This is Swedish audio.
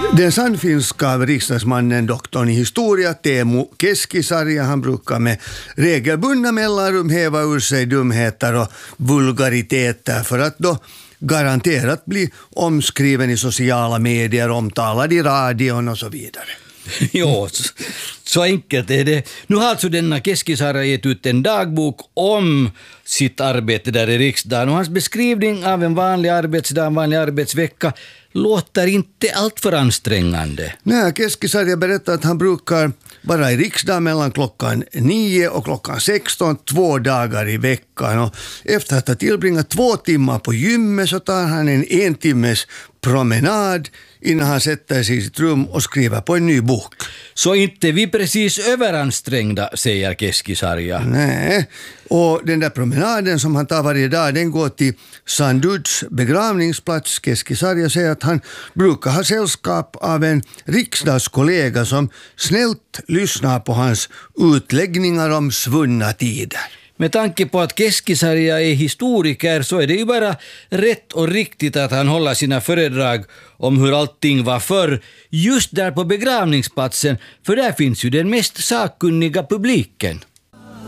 Den sannfinska riksdagsmannen, doktorn i historia, Teemu Keskisarja, han brukar med regelbundna mellanrum häva ur sig dumheter och vulgariteter för att då garanterat bli omskriven i sociala medier, omtalad i radion och så vidare. Jo, så enkelt är det. Nu har alltså denna Keskisarja gett ut en dagbok om sitt arbete där i riksdagen, och hans beskrivning av en vanlig arbetsdag, en vanlig arbetsvecka låter inte allt för ansträngande. Nej, Keskisarja berättar att han brukar vara i riksdagen mellan klockan 9 och klockan 16 2 dagar i veckan, och efter att ha tillbringat 2 timmar på gymmet så tar han en timmes promenad innan han sätter sig i sitt rum och skriver på en ny bok. Så inte vi precis överansträngda, säger Keskisarja. Nej, och den där promenaden som han tar varje dag, den går till Sanduds begravningsplats. Keskisarja säger att han brukar ha sällskap av en riksdagskollega som snällt lyssnar på hans utläggningar om svunna tider. Med tanke på att Keskisarja är historiker så är det ju bara rätt och riktigt att han håller sina föredrag om hur allting var förr just där på begravningsplatsen, för där finns ju den mest sakkunniga publiken.